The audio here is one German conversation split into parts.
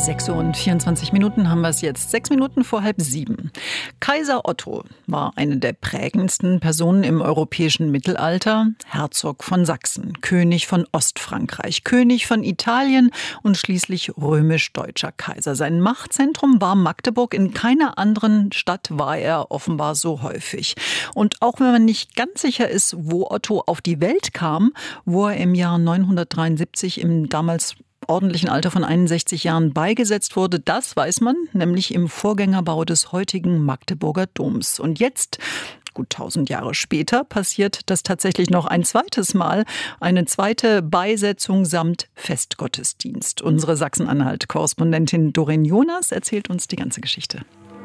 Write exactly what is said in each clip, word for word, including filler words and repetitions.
sechs Uhr und vierundzwanzig Minuten haben wir es jetzt. Sechs Minuten vor halb sieben. Kaiser Otto war eine der prägendsten Personen im europäischen Mittelalter. Herzog von Sachsen, König von Ostfrankreich, König von Italien und schließlich römisch-deutscher Kaiser. Sein Machtzentrum war Magdeburg. In keiner anderen Stadt war er offenbar so häufig. Und auch wenn man nicht ganz sicher ist, wo Otto auf die Welt kam, wo er im Jahr neunhundertdreiundsiebzig im damals ordentlichen Alter von einundsechzig Jahren beigesetzt wurde, das weiß man, nämlich im Vorgängerbau des heutigen Magdeburger Doms. Und jetzt, gut tausend Jahre später, passiert das tatsächlich noch ein zweites Mal. Eine zweite Beisetzung samt Festgottesdienst. Unsere Sachsen-Anhalt-Korrespondentin Doreen Jonas erzählt uns die ganze Geschichte.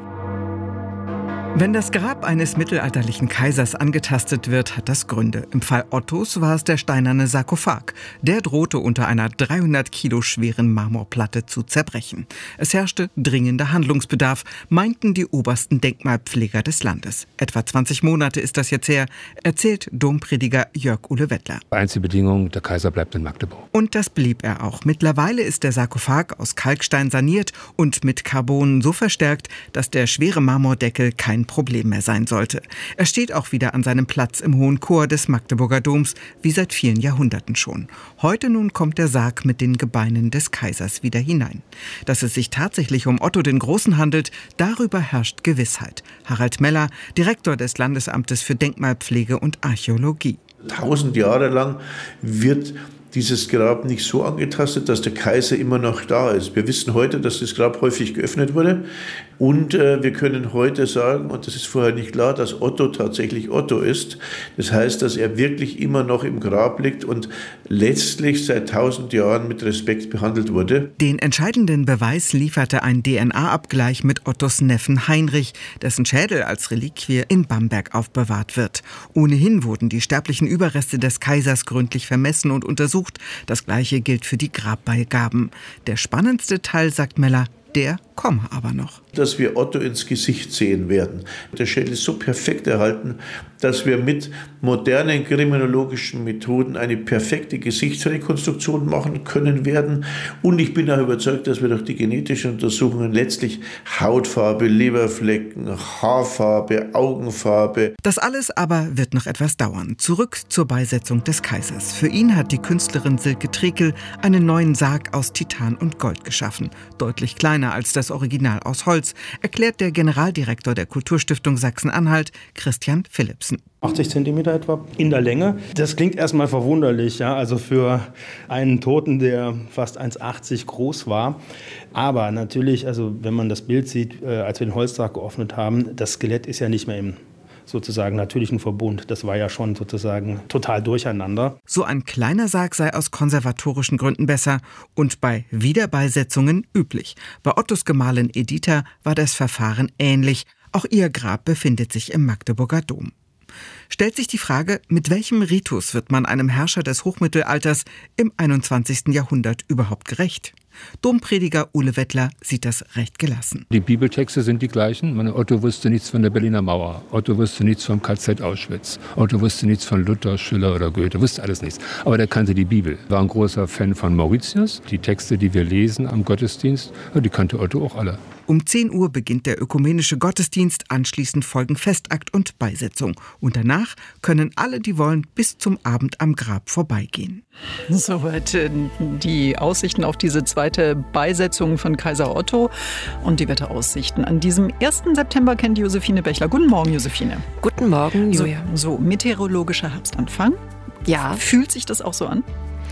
Wenn das Grab eines mittelalterlichen Kaisers angetastet wird, hat das Gründe. Im Fall Ottos war es der steinerne Sarkophag. Der drohte unter einer dreihundert Kilo schweren Marmorplatte zu zerbrechen. Es herrschte dringender Handlungsbedarf, meinten die obersten Denkmalpfleger des Landes. Etwa zwanzig Monate ist das jetzt her, erzählt Domprediger Jörg Ulle Wettler. Einzige Bedingung, der Kaiser bleibt in Magdeburg. Und das blieb er auch. Mittlerweile ist der Sarkophag aus Kalkstein saniert und mit Carbon so verstärkt, dass der schwere Marmordeckel kein Problem mehr sein sollte. Er steht auch wieder an seinem Platz im Hohen Chor des Magdeburger Doms, wie seit vielen Jahrhunderten schon. Heute nun kommt der Sarg mit den Gebeinen des Kaisers wieder hinein. Dass es sich tatsächlich um Otto den Großen handelt, darüber herrscht Gewissheit. Harald Meller, Direktor des Landesamtes für Denkmalpflege und Archäologie. Tausend Jahre lang wird dieses Grab nicht so angetastet, dass der Kaiser immer noch da ist. Wir wissen heute, dass das Grab häufig geöffnet wurde und äh, wir können heute sagen, und das ist vorher nicht klar, dass Otto tatsächlich Otto ist. Das heißt, dass er wirklich immer noch im Grab liegt und letztlich seit tausend Jahren mit Respekt behandelt wurde. Den entscheidenden Beweis lieferte ein D N A-Abgleich mit Ottos Neffen Heinrich, dessen Schädel als Reliquie in Bamberg aufbewahrt wird. Ohnehin wurden die sterblichen Überreste des Kaisers gründlich vermessen und untersucht. Das Gleiche gilt für die Grabbeigaben. Der spannendste Teil, sagt Meller, der komme aber noch. Dass wir Otto ins Gesicht sehen werden. Der Schädel ist so perfekt erhalten, dass wir mit modernen kriminologischen Methoden eine perfekte Gesichtsrekonstruktion machen können werden. Und ich bin auch überzeugt, dass wir durch die genetischen Untersuchungen letztlich Hautfarbe, Leberflecken, Haarfarbe, Augenfarbe. Das alles aber wird noch etwas dauern. Zurück zur Beisetzung des Kaisers. Für ihn hat die Künstlerin Silke Trekel einen neuen Sarg aus Titan und Gold geschaffen. Deutlich kleiner als das Original aus Holz, erklärt der Generaldirektor der Kulturstiftung Sachsen-Anhalt, Christian Philipsen. achtzig Zentimeter etwa in der Länge. Das klingt erstmal verwunderlich, ja, also für einen Toten, der fast eins Komma achtzig groß war. Aber natürlich, also wenn man das Bild sieht, äh, als wir den Holzsarg geöffnet haben, das Skelett ist ja nicht mehr im sozusagen natürlichen Verbund. Das war ja schon sozusagen total durcheinander. So ein kleiner Sarg sei aus konservatorischen Gründen besser und bei Wiederbeisetzungen üblich. Bei Ottos Gemahlin Editha war das Verfahren ähnlich. Auch ihr Grab befindet sich im Magdeburger Dom. Stellt sich die Frage, mit welchem Ritus wird man einem Herrscher des Hochmittelalters im einundzwanzigsten Jahrhundert überhaupt gerecht? Domprediger Ulle Wettler sieht das recht gelassen. Die Bibeltexte sind die gleichen. Meine, Otto wusste nichts von der Berliner Mauer. Otto wusste nichts vom K Z Auschwitz. Otto wusste nichts von Luther, Schiller oder Goethe. Wusste alles nichts. Aber der kannte die Bibel. War ein großer Fan von Mauritius. Die Texte, die wir lesen am Gottesdienst, die kannte Otto auch alle. Um zehn Uhr beginnt der ökumenische Gottesdienst, anschließend folgen Festakt und Beisetzung. Und danach können alle, die wollen, bis zum Abend am Grab vorbeigehen. Soweit die Aussichten auf diese zweite Beisetzung von Kaiser Otto und die Wetteraussichten. An diesem ersten September kennt Josephine Bechler. Guten Morgen, Josephine. Guten Morgen, Julia. So, so meteorologischer Herbstanfang. Ja. Fühlt sich das auch so an?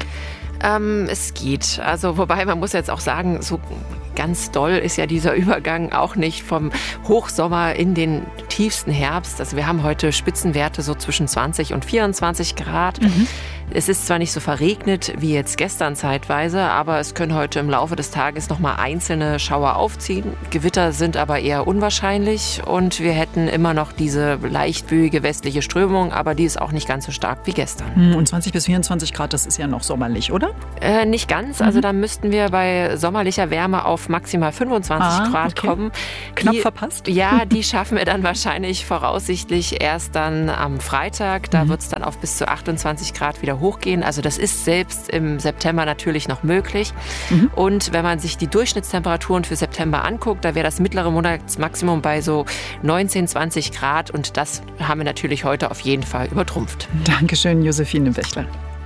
Ähm, es geht. Also, wobei man muss jetzt auch sagen, so ganz doll ist ja dieser Übergang auch nicht vom Hochsommer in den tiefsten Herbst. Also wir haben heute Spitzenwerte so zwischen zwanzig und vierundzwanzig Grad. Mhm. Es ist zwar nicht so verregnet wie jetzt gestern zeitweise, aber es können heute im Laufe des Tages noch mal einzelne Schauer aufziehen. Gewitter sind aber eher unwahrscheinlich und wir hätten immer noch diese leicht böige westliche Strömung, aber die ist auch nicht ganz so stark wie gestern. Und zwanzig bis vierundzwanzig Grad, das ist ja noch sommerlich, oder? Äh, nicht ganz. Also mhm. da müssten wir bei sommerlicher Wärme auf maximal fünfundzwanzig ah, Grad okay. kommen. Knapp die, verpasst? Ja, die schaffen wir dann wahrscheinlich voraussichtlich erst dann am Freitag. Da mhm. wird es dann auf bis zu achtundzwanzig Grad wieder wieder hochgehen. Also das ist selbst im September natürlich noch möglich. Mhm. Und wenn man sich die Durchschnittstemperaturen für September anguckt, da wäre das mittlere Monatsmaximum bei so neunzehn, zwanzig Grad. Und das haben wir natürlich heute auf jeden Fall übertrumpft. Dankeschön, Josephine Bächler.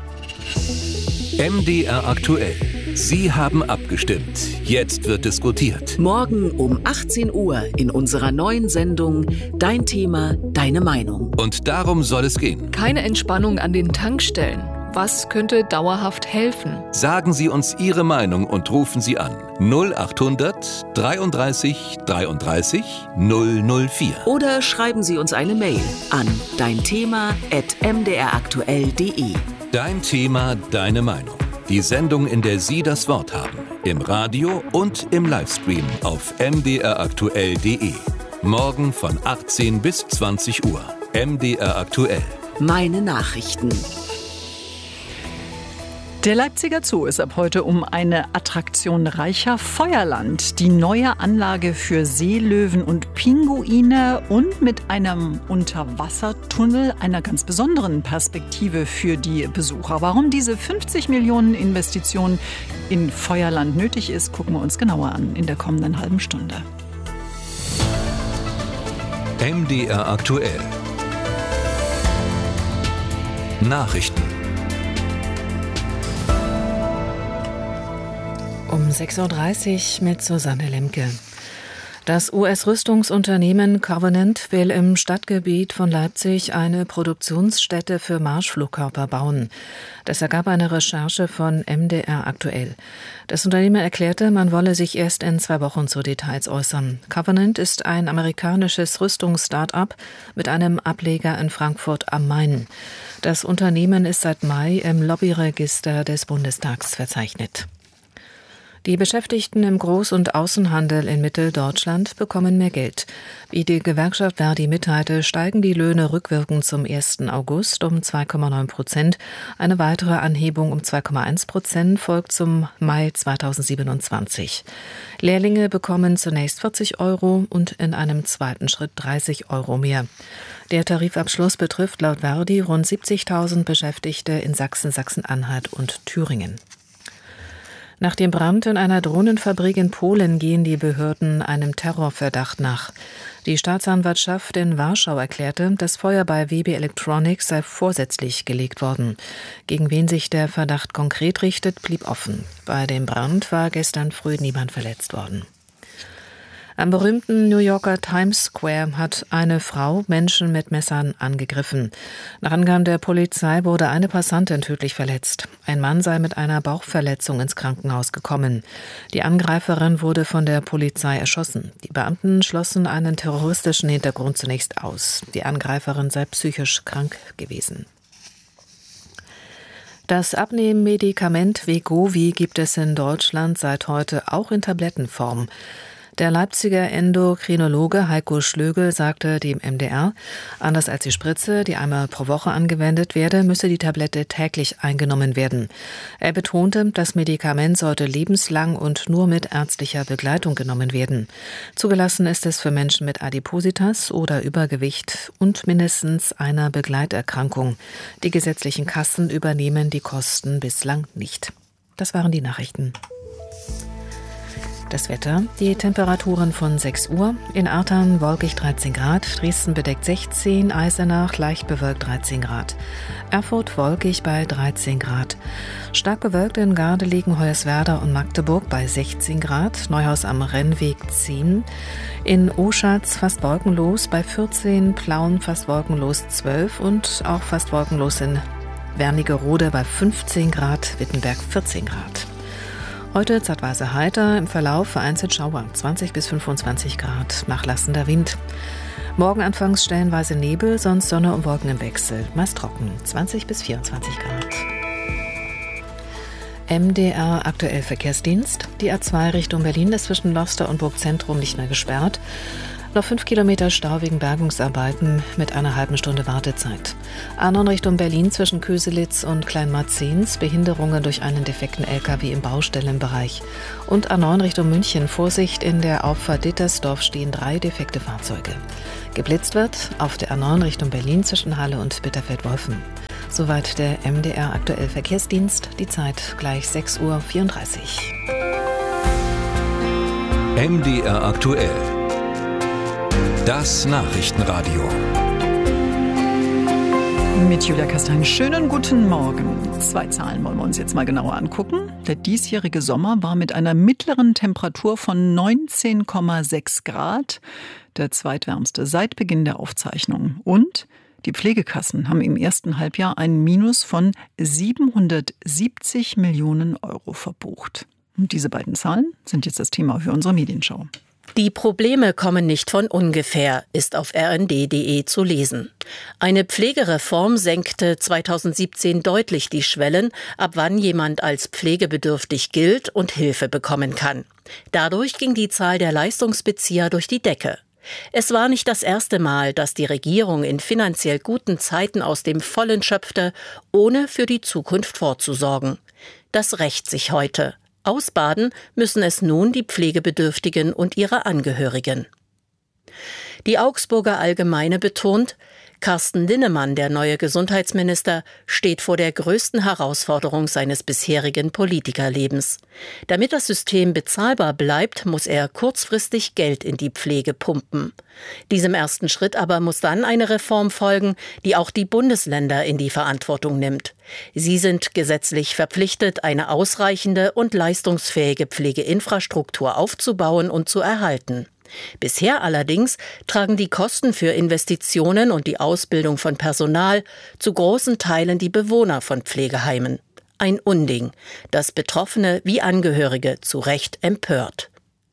M D R aktuell. Sie haben abgestimmt. Jetzt wird diskutiert. Morgen um achtzehn Uhr in unserer neuen Sendung Dein Thema, deine Meinung. Und darum soll es gehen. Keine Entspannung an den Tankstellen. Was könnte dauerhaft helfen? Sagen Sie uns Ihre Meinung und rufen Sie an. null achthundert dreiunddreißig dreiunddreißig null null vier. Oder schreiben Sie uns eine Mail an deinthema at m d r aktuell punkt d e. Dein Thema, deine Meinung. Die Sendung, in der Sie das Wort haben. Im Radio und im Livestream auf m d r aktuell punkt d e. Morgen von achtzehn bis zwanzig Uhr. M D R aktuell. Meine Nachrichten. Der Leipziger Zoo ist ab heute um eine Attraktion reicher. Feuerland, die neue Anlage für Seelöwen und Pinguine und mit einem Unterwassertunnel, einer ganz besonderen Perspektive für die Besucher. Warum diese fünfzig Millionen Investition in Feuerland nötig ist, gucken wir uns genauer an in der kommenden halben Stunde. M D R aktuell. Nachrichten. Um sechs Uhr dreißig mit Susanne Lemke. Das U S-Rüstungsunternehmen Covenant will im Stadtgebiet von Leipzig eine Produktionsstätte für Marschflugkörper bauen. Das ergab eine Recherche von M D R aktuell. Das Unternehmen erklärte, man wolle sich erst in zwei Wochen zu Details äußern. Covenant ist ein amerikanisches Rüstungs-Start-up mit einem Ableger in Frankfurt am Main. Das Unternehmen ist seit Mai im Lobbyregister des Bundestags verzeichnet. Die Beschäftigten im Groß- und Außenhandel in Mitteldeutschland bekommen mehr Geld. Wie die Gewerkschaft Verdi mitteilte, steigen die Löhne rückwirkend zum ersten August um zwei Komma neun Prozent. Eine weitere Anhebung um zwei Komma eins Prozent folgt zum Mai zweitausendsiebenundzwanzig. Lehrlinge bekommen zunächst vierzig Euro und in einem zweiten Schritt dreißig Euro mehr. Der Tarifabschluss betrifft laut Verdi rund siebzigtausend Beschäftigte in Sachsen, Sachsen-Anhalt und Thüringen. Nach dem Brand in einer Drohnenfabrik in Polen gehen die Behörden einem Terrorverdacht nach. Die Staatsanwaltschaft in Warschau erklärte, das Feuer bei W B Electronics sei vorsätzlich gelegt worden. Gegen wen sich der Verdacht konkret richtet, blieb offen. Bei dem Brand war gestern früh niemand verletzt worden. Am berühmten New Yorker Times Square hat eine Frau Menschen mit Messern angegriffen. Nach Angaben der Polizei wurde eine Passantin tödlich verletzt. Ein Mann sei mit einer Bauchverletzung ins Krankenhaus gekommen. Die Angreiferin wurde von der Polizei erschossen. Die Beamten schlossen einen terroristischen Hintergrund zunächst aus. Die Angreiferin sei psychisch krank gewesen. Das Abnehmmedikament Wegovy gibt es in Deutschland seit heute auch in Tablettenform. Der Leipziger Endokrinologe Heiko Schlögel sagte dem M D R, anders als die Spritze, die einmal pro Woche angewendet werde, müsse die Tablette täglich eingenommen werden. Er betonte, das Medikament sollte lebenslang und nur mit ärztlicher Begleitung genommen werden. Zugelassen ist es für Menschen mit Adipositas oder Übergewicht und mindestens einer Begleiterkrankung. Die gesetzlichen Kassen übernehmen die Kosten bislang nicht. Das waren die Nachrichten. Das Wetter, die Temperaturen von sechs Uhr, in Artern wolkig dreizehn Grad, Dresden bedeckt sechzehn, Eisenach leicht bewölkt dreizehn Grad, Erfurt wolkig bei dreizehn Grad, stark bewölkt in Gardelegen, Hoyerswerda und Magdeburg bei sechzehn Grad, Neuhaus am Rennweg zehn, in Oschatz fast wolkenlos bei vierzehn, Plauen fast wolkenlos zwölf und auch fast wolkenlos in Wernigerode bei fünfzehn Grad, Wittenberg vierzehn Grad. Heute zeitweise heiter, im Verlauf vereinzelt Schauer, zwanzig bis fünfundzwanzig Grad, nachlassender Wind. Morgen anfangs stellenweise Nebel, sonst Sonne und Wolken im Wechsel, meist trocken, zwanzig bis vierundzwanzig Grad. M D R aktuell Verkehrsdienst. Die A zwei Richtung Berlin ist zwischen Loster und Burgzentrum nicht mehr gesperrt. Noch fünf Kilometer Stau wegen Bergungsarbeiten mit einer halben Stunde Wartezeit. A neun Richtung Berlin zwischen Köselitz und Kleinmarzens, Behinderungen durch einen defekten L K W im Baustellenbereich. Und A neun Richtung München, Vorsicht, in der Auffahrt Dittersdorf stehen drei defekte Fahrzeuge. Geblitzt wird auf der A neun Richtung Berlin zwischen Halle und Bitterfeld-Wolfen. Soweit der M D R Aktuell Verkehrsdienst. Die Zeit gleich sechs Uhr vierunddreißig. M D R Aktuell. Das Nachrichtenradio. Mit Julia Kastein. Schönen guten Morgen. Zwei Zahlen wollen wir uns jetzt mal genauer angucken. Der diesjährige Sommer war mit einer mittleren Temperatur von neunzehn Komma sechs Grad der zweitwärmste seit Beginn der Aufzeichnung. Und die Pflegekassen haben im ersten Halbjahr ein Minus von siebenhundertsiebzig Millionen Euro verbucht. Und diese beiden Zahlen sind jetzt das Thema für unsere Medienschau. Die Probleme kommen nicht von ungefähr, ist auf r n d punkt d e zu lesen. Eine Pflegereform senkte zweitausendsiebzehn deutlich die Schwellen, ab wann jemand als pflegebedürftig gilt und Hilfe bekommen kann. Dadurch ging die Zahl der Leistungsbezieher durch die Decke. Es war nicht das erste Mal, dass die Regierung in finanziell guten Zeiten aus dem Vollen schöpfte, ohne für die Zukunft vorzusorgen. Das rächt sich heute. Ausbaden müssen es nun die Pflegebedürftigen und ihre Angehörigen. Die Augsburger Allgemeine betont, Carsten Linnemann, der neue Gesundheitsminister, steht vor der größten Herausforderung seines bisherigen Politikerlebens. Damit das System bezahlbar bleibt, muss er kurzfristig Geld in die Pflege pumpen. Diesem ersten Schritt aber muss dann eine Reform folgen, die auch die Bundesländer in die Verantwortung nimmt. Sie sind gesetzlich verpflichtet, eine ausreichende und leistungsfähige Pflegeinfrastruktur aufzubauen und zu erhalten. Bisher allerdings tragen die Kosten für Investitionen und die Ausbildung von Personal zu großen Teilen die Bewohner von Pflegeheimen. Ein Unding, das Betroffene wie Angehörige zu Recht empört.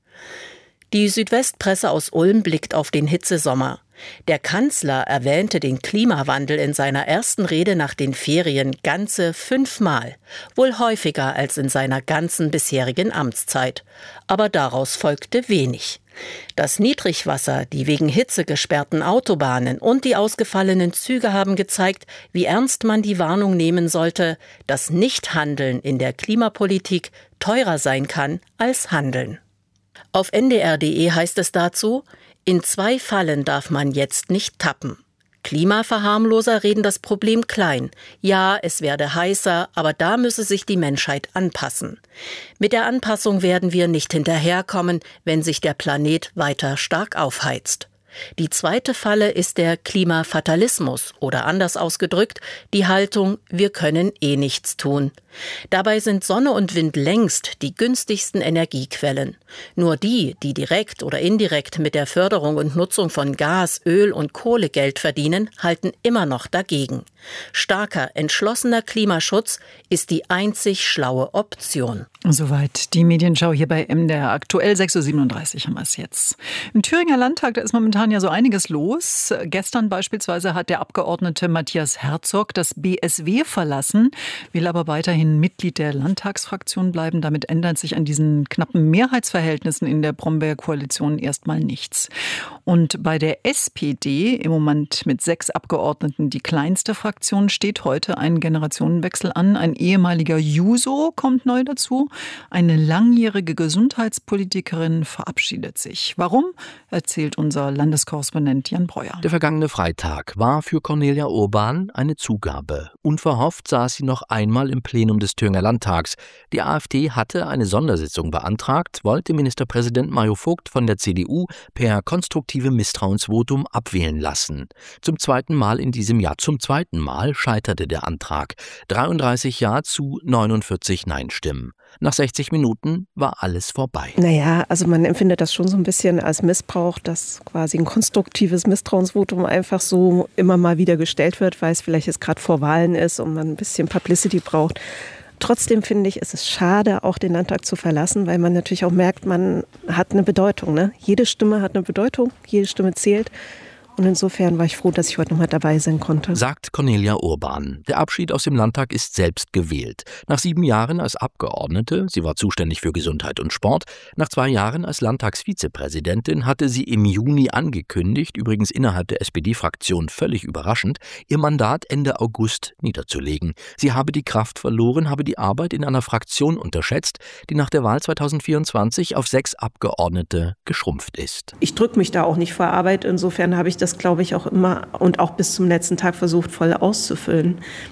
Die Südwestpresse aus Ulm blickt auf den Hitzesommer. Der Kanzler erwähnte den Klimawandel in seiner ersten Rede nach den Ferien ganze fünfmal, wohl häufiger als in seiner ganzen bisherigen Amtszeit. Aber daraus folgte wenig. Das Niedrigwasser, die wegen Hitze gesperrten Autobahnen und die ausgefallenen Züge haben gezeigt, wie ernst man die Warnung nehmen sollte, dass Nichthandeln in der Klimapolitik teurer sein kann als Handeln. Auf n d r punkt d e heißt es dazu, in zwei Fallen darf man jetzt nicht tappen. Klimaverharmloser reden das Problem klein. Ja, es werde heißer, aber da müsse sich die Menschheit anpassen. Mit der Anpassung werden wir nicht hinterherkommen, wenn sich der Planet weiter stark aufheizt. Die zweite Falle ist der Klimafatalismus oder anders ausgedrückt die Haltung, wir können eh nichts tun. Dabei sind Sonne und Wind längst die günstigsten Energiequellen. Nur die, die direkt oder indirekt mit der Förderung und Nutzung von Gas, Öl und Kohle Geld verdienen, halten immer noch dagegen. Starker, entschlossener Klimaschutz ist die einzig schlaue Option. Soweit die Medienschau hier bei M D R Aktuell. sechs Uhr siebenunddreißig haben wir es jetzt. Im Thüringer Landtag, da ist momentan ja so einiges los. Gestern beispielsweise hat der Abgeordnete Matthias Herzog das B S W verlassen, will aber weiterhin Mitglied der Landtagsfraktion bleiben. Damit ändert sich an diesen knappen Mehrheitsverhältnissen in der Brombeer-Koalition erstmal nichts. Und bei der S P D, im Moment mit sechs Abgeordneten die kleinste Fraktion, steht heute ein Generationenwechsel an. Ein ehemaliger Juso kommt neu dazu. Eine langjährige Gesundheitspolitikerin verabschiedet sich. Warum, erzählt unser Landeskorrespondent Jan Breuer. Der vergangene Freitag war für Cornelia Urban eine Zugabe. Unverhofft saß sie noch einmal im Plenum des Thüringer Landtags. Die AfD hatte eine Sondersitzung beantragt, wollte Ministerpräsident Mario Vogt von der C D U per konstruktive Misstrauensvotum abwählen lassen. Zum zweiten Mal in diesem Jahr, zum zweiten Mal scheiterte der Antrag. dreiunddreißig Ja zu neunundvierzig Nein-Stimmen. Nach sechzig Minuten war alles vorbei. Naja, also man empfindet das schon so ein bisschen als Missbrauch, dass quasi ein konstruktives Misstrauensvotum einfach so immer mal wieder gestellt wird, weil es vielleicht jetzt gerade vor Wahlen ist und man ein bisschen Publicity braucht. Trotzdem finde ich, ist es schade, auch den Landtag zu verlassen, weil man natürlich auch merkt, man hat eine Bedeutung. Ne? Jede Stimme hat eine Bedeutung, jede Stimme zählt. Und insofern war ich froh, dass ich heute noch mal dabei sein konnte. Sagt Cornelia Urban. Der Abschied aus dem Landtag ist selbst gewählt. Nach sieben Jahren als Abgeordnete, sie war zuständig für Gesundheit und Sport, nach zwei Jahren als Landtagsvizepräsidentin hatte sie im Juni angekündigt, übrigens innerhalb der S P D-Fraktion völlig überraschend, ihr Mandat Ende August niederzulegen. Sie habe die Kraft verloren, habe die Arbeit in einer Fraktion unterschätzt, die nach der Wahl zweitausendvierundzwanzig auf sechs Abgeordnete geschrumpft ist. Ich drücke mich da auch nicht vor Arbeit, insofern habe ich das, glaube ich, auch immer und auch bis zum letzten Tag versucht, voll auszufüllen.